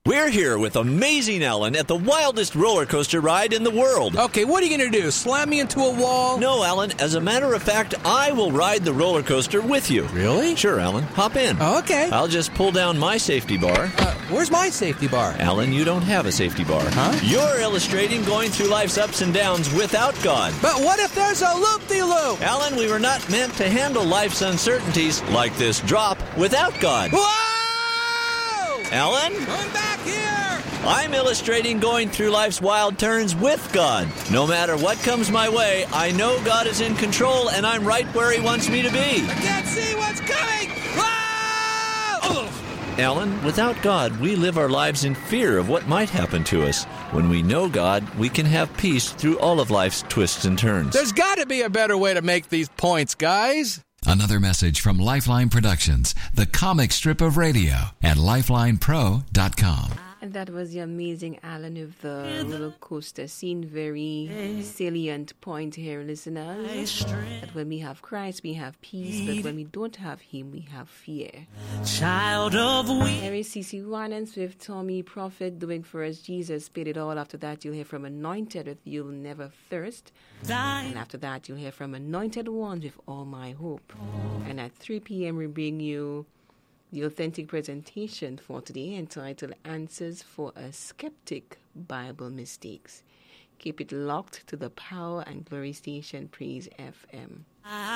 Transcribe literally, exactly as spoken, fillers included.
We're here with Amazing Alan at the wildest roller coaster ride in the world. Okay, what are you going to do? Slam me into a wall? No, Alan. As a matter of fact, I will ride the roller coaster with you. Really? Sure, Alan. Hop in. Oh, okay. I'll just pull down my safety bar. Uh, where's my safety bar? Alan, you don't have a safety bar. Huh? You're illustrating going through life's ups and downs without God. But what if there's a loop-de-loop? Alan, we were not meant to handle life's uncertainties like this drop without God. Whoa! Alan? Come back here! I'm illustrating going through life's wild turns with God. No matter what comes my way, I know God is in control and I'm right where He wants me to be. I can't see what's coming! Whoa! Alan, without God, we live our lives in fear of what might happen to us. When we know God, we can have peace through all of life's twists and turns. There's got to be a better way to make these points, guys. Another message from Lifeline Productions, the comic strip of radio at lifeline pro dot com. And that was the amazing Alan of the roller coaster scene. Very salient point here, listeners. That when we have Christ, we have peace. But when we don't have Him, we have fear. Child of we. Here is C C Winans with Tommy Prophet doing for us. Jesus paid it all. After that, you'll hear from Anointed with You'll Never Thirst. And after that, you'll hear from Anointed Ones with All My Hope. And at three p.m., we bring you the authentic presentation for today entitled Answers for a Skeptic, Bible Mistakes. Keep it locked to the Power and Glory Station, Praise F M.